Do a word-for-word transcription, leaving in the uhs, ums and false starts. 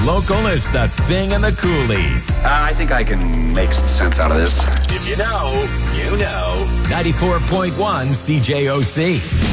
Local is the thing in the Coolies. Uh, I think I can make some sense out of this. If you know, you know. ninety-four point one C J O C.